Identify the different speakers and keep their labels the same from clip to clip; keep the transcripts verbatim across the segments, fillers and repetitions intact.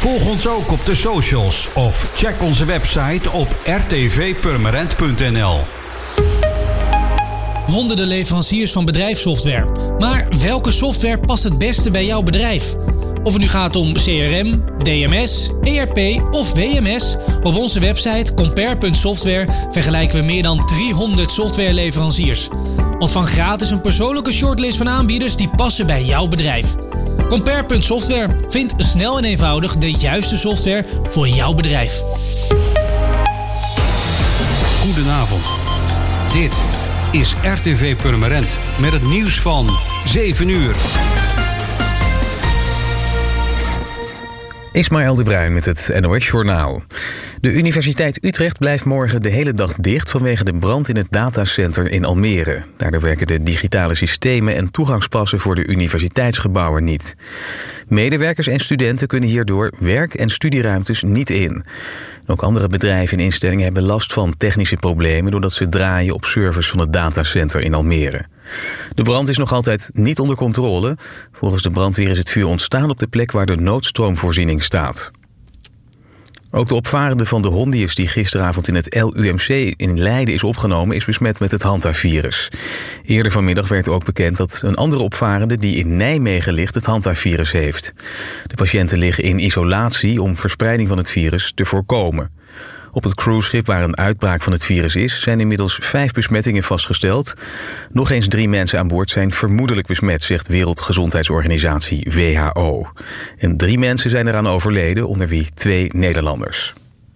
Speaker 1: Volg ons ook op de socials of check onze website op r t v purmerend punt n l.
Speaker 2: Honderden leveranciers van bedrijfssoftware. Maar welke software past het beste bij jouw bedrijf? Of het nu gaat om C R M, D M S, E R P of W M S, op onze website compare punt software vergelijken we meer dan driehonderd softwareleveranciers. Ontvang gratis een persoonlijke shortlist van aanbieders die passen bij jouw bedrijf. compare punt software. Vind snel en eenvoudig de juiste software voor jouw bedrijf.
Speaker 1: Goedenavond. Dit is R T V Purmerend met het nieuws van zeven uur.
Speaker 3: Ismaël de Bruin met het N O S-journaal. De Universiteit Utrecht blijft morgen de hele dag dicht vanwege de brand in het datacenter in Almere. Daardoor werken de digitale systemen en toegangspassen voor de universiteitsgebouwen niet. Medewerkers en studenten kunnen hierdoor werk- en studieruimtes niet in. Ook andere bedrijven en instellingen hebben last van technische problemen doordat ze draaien op servers van het datacenter in Almere. De brand is nog altijd niet onder controle. Volgens de brandweer is het vuur ontstaan op de plek waar de noodstroomvoorziening staat. Ook de opvarende van de Hondius die gisteravond in het L U M C in Leiden is opgenomen is besmet met het Hantavirus. Eerder vanmiddag werd ook bekend dat een andere opvarende die in Nijmegen ligt het Hantavirus heeft. De patiënten liggen in isolatie om verspreiding van het virus te voorkomen. Op het cruiseschip waar een uitbraak van het virus is zijn inmiddels vijf besmettingen vastgesteld. Nog eens drie mensen aan boord zijn vermoedelijk besmet, zegt Wereldgezondheidsorganisatie W H O. En drie mensen zijn eraan overleden, onder wie twee Nederlanders.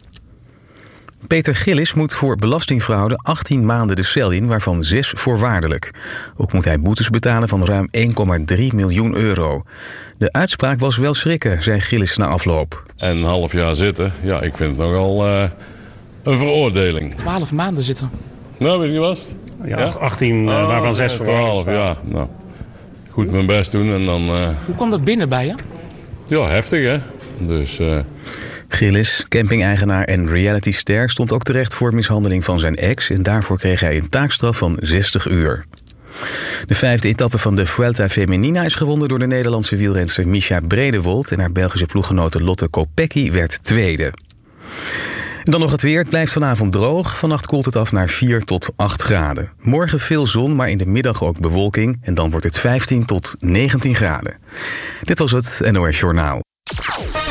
Speaker 3: Peter Gillis moet voor belastingfraude achttien maanden de cel in, waarvan zes voorwaardelijk. Ook moet hij boetes betalen van ruim één komma drie miljoen euro. De uitspraak was wel schrikken, zei Gillis na afloop.
Speaker 4: En een half jaar zitten, ja, ik vind het nogal uh, een veroordeling.
Speaker 5: Twaalf maanden zitten.
Speaker 4: Nou, weet je wat?
Speaker 6: Ja, ja? achttien, uh, waarvan zes
Speaker 4: voorwaardelijk. twaalf, ja. Nou, goed mijn best doen en dan... Uh...
Speaker 5: Hoe kwam dat binnen bij je?
Speaker 4: Ja, heftig hè. Dus... Uh...
Speaker 3: Gillis, camping-eigenaar en realityster, stond ook terecht voor mishandeling van zijn ex en daarvoor kreeg hij een taakstraf van zestig uur. De vijfde etappe van de Vuelta Femenina is gewonnen door de Nederlandse wielrenster Mischa Bredewold en haar Belgische ploeggenote Lotte Kopecky werd tweede. En dan nog het weer. Het blijft vanavond droog. Vannacht koelt het af naar vier tot acht graden. Morgen veel zon, maar in de middag ook bewolking en dan wordt het vijftien tot negentien graden. Dit was het N O S Journaal.